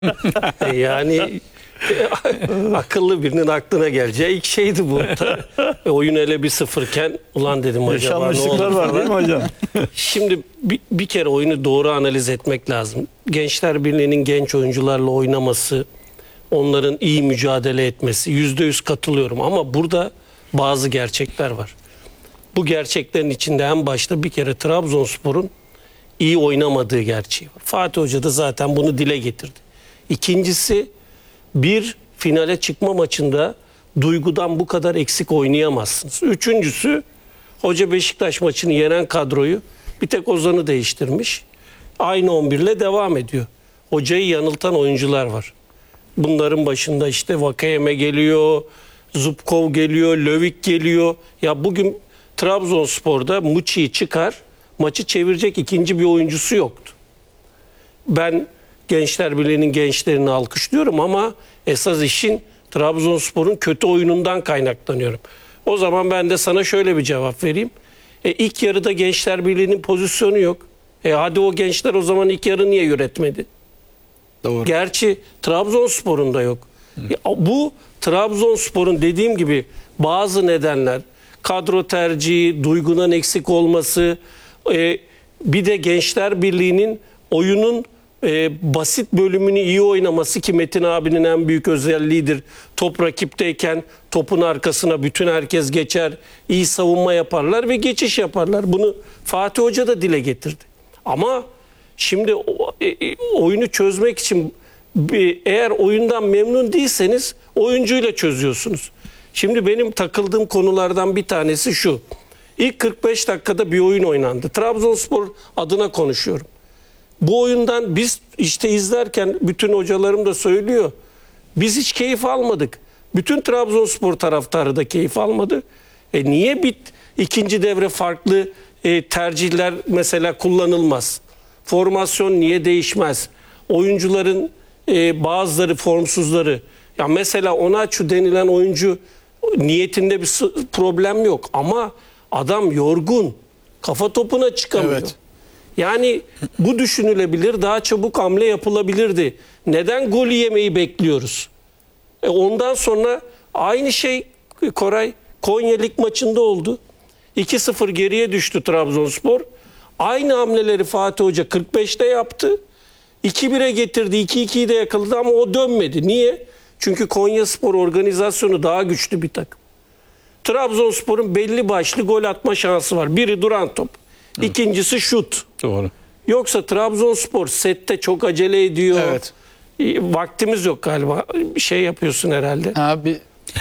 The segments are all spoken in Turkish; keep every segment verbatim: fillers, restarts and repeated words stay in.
Yani akıllı birinin aklına geleceği ilk şeydi bu. Oyun hele bir sıfırken ulan dedim acaba ne Yaşanmışlıklar olur var falan. değil mi hocam? Şimdi bir, bir kere oyunu doğru analiz etmek lazım. Gençler Birliği'nin genç oyuncularla oynaması, onların iyi mücadele etmesi, yüzde yüz katılıyorum. Ama burada bazı gerçekler var. Bu gerçeklerin içinde en başta bir kere Trabzonspor'un iyi oynamadığı gerçeği var. Fatih Hoca da zaten bunu dile getirdi. İkincisi, bir finale çıkma maçında duygudan bu kadar eksik oynayamazsınız. Üçüncüsü, hoca Beşiktaş maçını yenen kadroyu bir tek Ozan'ı değiştirmiş. Aynı on bir ile devam ediyor. Hocayı yanıltan oyuncular var. Bunların başında işte Vakayeme geliyor, Zubkov geliyor, Lövik geliyor. Ya bugün Trabzonspor'da Muçi'yi çıkar, maçı çevirecek ikinci bir oyuncusu yoktu. Ben Gençler Birliği'nin gençlerini alkışlıyorum ama esas işin Trabzonspor'un kötü oyunundan kaynaklanıyorum. O zaman ben de sana şöyle bir cevap vereyim. E, ilk yarıda Gençler Birliği'nin pozisyonu yok. E, hadi o gençler o zaman ilk yarı niye yönetmedi? Doğru. Gerçi Trabzonspor'un da yok. Ya, bu Trabzonspor'un dediğim gibi bazı nedenler, kadro tercihi, duygunun eksik olması, e, bir de Gençler Birliği'nin oyunun e, basit bölümünü iyi oynaması ki Metin abinin en büyük özelliğidir. Top rakipteyken topun arkasına bütün herkes geçer, iyi savunma yaparlar ve geçiş yaparlar. Bunu Fatih Hoca da dile getirdi. Ama şimdi oyunu çözmek için eğer oyundan memnun değilseniz oyuncuyla çözüyorsunuz. Şimdi benim takıldığım konulardan bir tanesi şu. İlk kırk beş dakikada bir oyun oynandı. Trabzonspor adına konuşuyorum. Bu oyundan biz işte izlerken bütün hocalarım da söylüyor. Biz hiç keyif almadık. Bütün Trabzonspor taraftarı da keyif almadı. E niye bit ikinci devre farklı e, tercihler mesela kullanılmaz? Formasyon niye değişmez? Oyuncuların e, bazıları formsuzları. Ya mesela Onaçu denilen oyuncu niyetinde bir problem yok ama adam yorgun. Kafa topuna çıkamıyor. Evet. Yani bu düşünülebilir, daha çabuk hamle yapılabilirdi. Neden golü yemeyi bekliyoruz? E ondan sonra aynı şey Koray Konya Lig maçında oldu. iki sıfır geriye düştü Trabzonspor. Aynı hamleleri Fatih Hoca kırk beşte yaptı. iki bire getirdi, iki ikiyi de yakaladı ama o dönmedi. Niye? Çünkü Konyaspor organizasyonu daha güçlü bir takım. Trabzonspor'un belli başlı gol atma şansı var. Biri duran top. Evet. İkincisi şut. Doğru. Yoksa Trabzonspor sette çok acele ediyor. Evet. Vaktimiz yok galiba. Bir şey yapıyorsun herhalde. Abi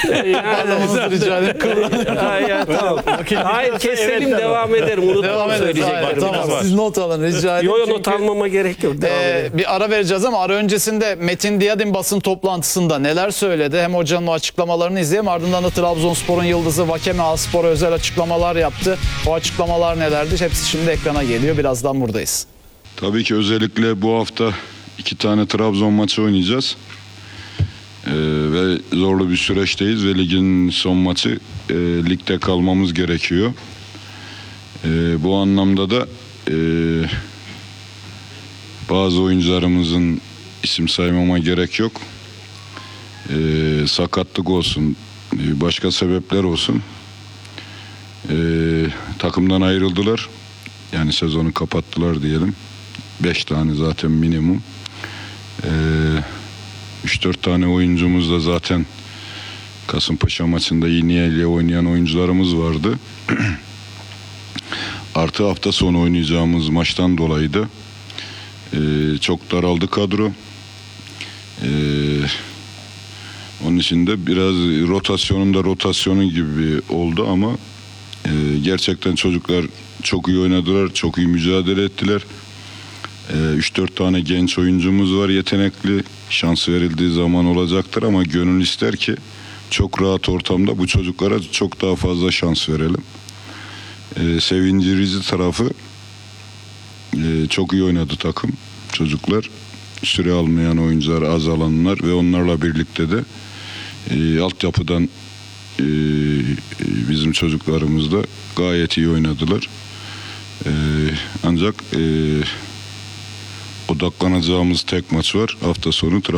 yani, rica ederim. Hayır, tamam. Hayır keselim evet, devam ederim. Unutmam devam söyleyeceklerim. Tamam. Siz not alın rica ederim. Yok yok not almama gerek yok. Devam e, bir ara vereceğiz ama ara öncesinde Metin Diyadin basın toplantısında neler söyledi? Hem hocanın o açıklamalarını izleyelim. Ardından da Trabzonspor'un yıldızı Vakeme Alspor'a özel açıklamalar yaptı. O açıklamalar nelerdi? Hepsi şimdi ekrana geliyor. Birazdan buradayız. Tabii ki özellikle bu hafta iki tane Trabzon maçı oynayacağız. Ee, ve zorlu bir süreçteyiz ve ligin son maçı e, ligde kalmamız gerekiyor. E, bu anlamda da e, bazı oyuncularımızın isim saymama gerek yok. E, sakatlık olsun, e, başka sebepler olsun. E, takımdan ayrıldılar. Yani sezonu kapattılar diyelim. Beş tane zaten minimum. Eee üç dört tane oyuncumuz da zaten Kasımpaşa maçında iyi niyetle oynayan oyuncularımız vardı. Artı hafta sonu oynayacağımız maçtan dolayı da e, çok daraldı kadro. E, onun için de biraz rotasyonun da rotasyonu gibi oldu ama e, gerçekten çocuklar çok iyi oynadılar, çok iyi mücadele ettiler. üç dört tane genç oyuncumuz var yetenekli. Şans verildiği zaman olacaktır ama gönül ister ki çok rahat ortamda bu çocuklara çok daha fazla şans verelim. Ee, sevindirici tarafı e, çok iyi oynadı takım. Çocuklar süre almayan oyuncular, az alanlar ve onlarla birlikte de e, altyapıdan e, bizim çocuklarımız da gayet iyi oynadılar. E, ancak e, odaklanacağımız tek maç var. Hafta sonu